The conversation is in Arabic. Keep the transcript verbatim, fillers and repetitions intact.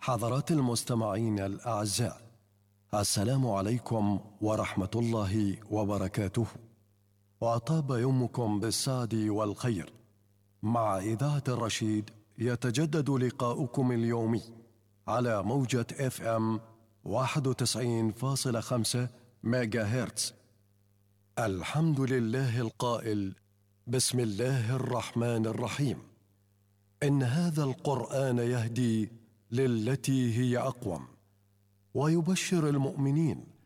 حضرات المستمعين الأعزاء، السلام عليكم ورحمة الله وبركاته، وأطاب يومكم بالسعد والخير. مع إذاعة الرشيد يتجدد لقاؤكم اليومي على موجة اف ام واحد وتسعين فاصلة خمسة ميجا هرتز. الحمد لله القائل: بسم الله الرحمن الرحيم، إن هذا القرآن يهدي للتي هي أقوم ويبشر المؤمنين